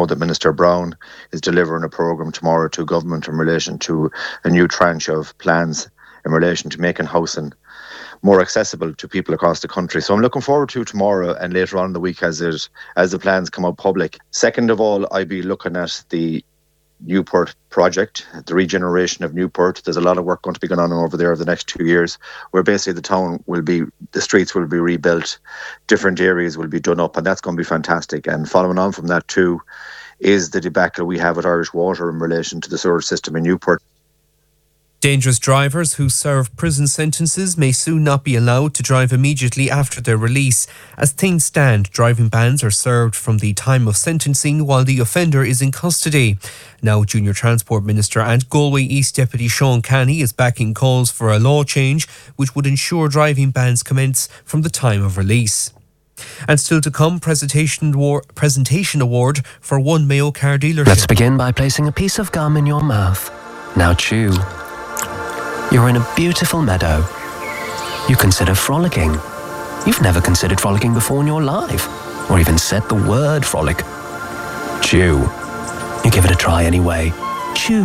know that Minister Brown is delivering a programme tomorrow to government in relation to a new tranche of plans in relation to making housing more accessible to people across the country. So I'm looking forward to tomorrow and later on in the week as the plans come out public. Second of all, I'll be looking at the Newport project, the regeneration of Newport. There's a lot of work going to be going on over there over the next 2 years, where basically the streets will be rebuilt, different areas will be done up, and that's going to be fantastic. And following on from that too is the debacle we have with Irish Water in relation to the sewer system in Newport. Dangerous drivers who serve prison sentences may soon not be allowed to drive immediately after their release. As things stand, driving bans are served from the time of sentencing while the offender is in custody. Now, Junior Transport Minister and Galway East Deputy Sean Canny is backing calls for a law change which would ensure driving bans commence from the time of release. And still to come, presentation award for one Mayo car dealership. Let's begin by placing a piece of gum in your mouth. Now chew. You're in a beautiful meadow. You consider frolicking. You've never considered frolicking before in your life, or even said the word frolic. Chew. You give it a try anyway. Chew.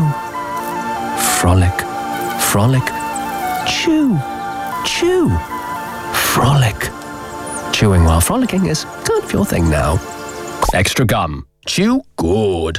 Frolic. Frolic. Chew. Chew. Frolic. Chewing while frolicking is kind of your thing now. Extra gum. Chew good.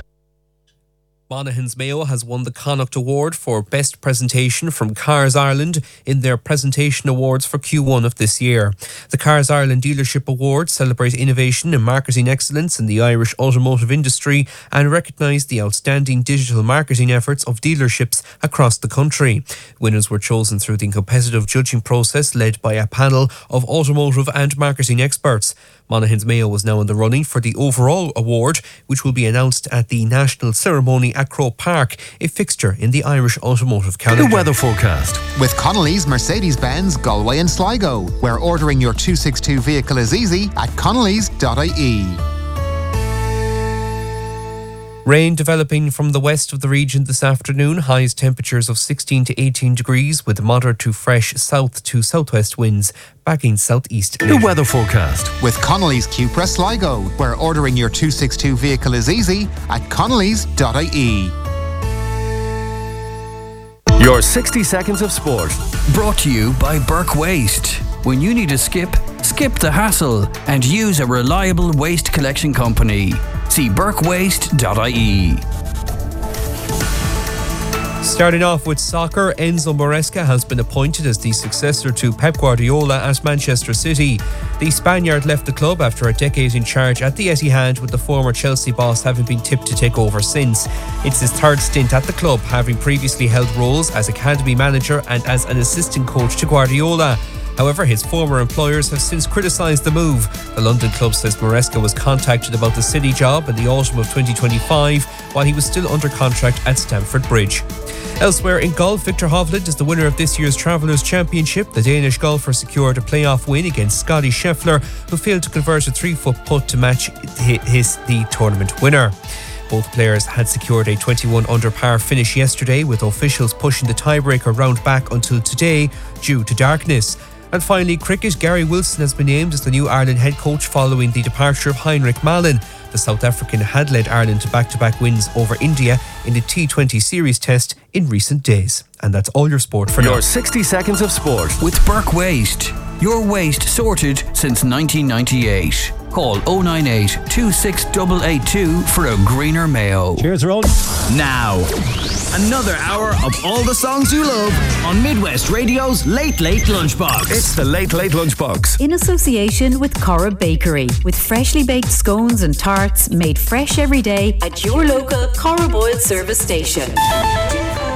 Monaghan's Mayo has won the Connacht Award for Best Presentation from Cars Ireland in their Presentation Awards for Q1 of this year. The Cars Ireland Dealership Awards celebrate innovation and marketing excellence in the Irish automotive industry and recognise the outstanding digital marketing efforts of dealerships across the country. Winners were chosen through the competitive judging process led by a panel of automotive and marketing experts. Monaghan's Mayo was now in the running for the overall award, which will be announced at the national ceremony at Croke Park, a fixture in the Irish automotive calendar. The weather forecast with Connolly's Mercedes-Benz Galway and Sligo, where ordering your 262 vehicle is easy at connellys.ie. Rain developing from the west of the region this afternoon. Highest temperatures of 16 to 18 degrees with moderate to fresh south to southwest winds backing southeast. The weather forecast with Connolly's Cupra Sligo, where ordering your 262 vehicle is easy at connellys.ie. Your 60 seconds of sport. Brought to you by Burke Waste. When you need a skip the hassle and use a reliable waste collection company. See burkewaste.ie. Starting off with soccer, Enzo Maresca has been appointed as the successor to Pep Guardiola at Manchester City. The Spaniard left the club after a decade in charge at the Etihad, with the former Chelsea boss having been tipped to take over since. It's his third stint at the club, having previously held roles as academy manager and as an assistant coach to Guardiola. However, his former employers have since criticised the move. The London club says Maresca was contacted about the City job in the autumn of 2025 while he was still under contract at Stamford Bridge. Elsewhere in golf, Victor Hovland is the winner of this year's Travellers' Championship. The Danish golfer secured a playoff win against Scotty Scheffler, who failed to convert a 3-foot putt to match the tournament winner. Both players had secured a 21 under par finish yesterday, with officials pushing the tiebreaker round back until today due to darkness. And finally, cricket, Gary Wilson has been named as the new Ireland head coach following the departure of Heinrich Malen. The South African had led Ireland to back-to-back wins over India in the T20 series test in recent days. And that's all your sport for now. Your 60 seconds of sport with Burke Waste. Your waste sorted since 1998. Call 098 26882 for a greener Mayo. Cheers, Roll. Now, another hour of all the songs you love on Midwest Radio's Late Late Lunchbox. It's the Late Late Lunchbox. In association with Corra Bakery, with freshly baked scones and tarts made fresh every day at your local Corra Boyle service station.